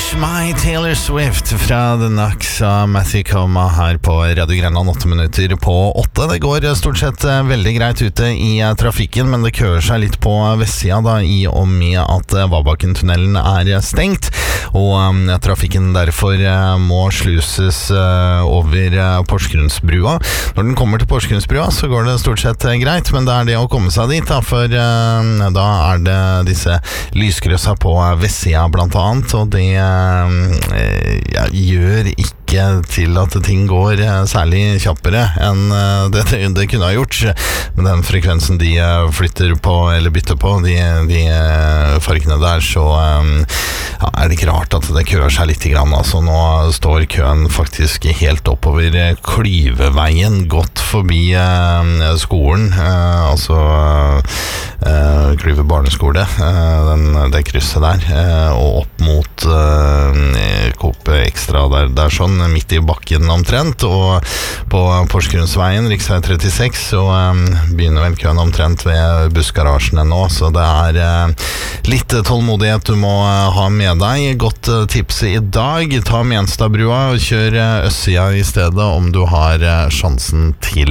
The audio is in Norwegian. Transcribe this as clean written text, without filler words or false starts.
My Taylor Swift fra The Knocks av Matthew Coma her på Radio Grenland 8 minutter på 8. Det går stort sett veldig greit ute i trafikken, men det kører seg litt på vestsida da, i og med at Vabakken-tunnelen er stengt, og trafikken derfor må sluses over Porsgrunnsbrua. Når den kommer til Porsgrunnsbrua så går det stort sett greit, men det er det å komme seg dit da, for da er det disse lyskrøssa på vestsida blant annet, og det gjør ikke til at ting går særlig kjappere enn det kunne ha gjort. Med den frekvensen de flytter på eller bytter på, de fargene der, så er det ikke rart at det kører seg litt grann. Altså, nå står køen faktisk helt oppover Klyveveien, godt forbi skolen, altså Klyve barneskole, det krysset der, og opp mot Coop Extra der sånn, midt i bakken omtrent, og på Porsgrunnsveien, riksvei 36, så begynner vel køen omtrent ved bussgarasjene nå, så det er litt tålmodighet du må ha med deg. Godt tips i dag, ta Menstadbrua og kjør østsida i stedet om du har sjansen til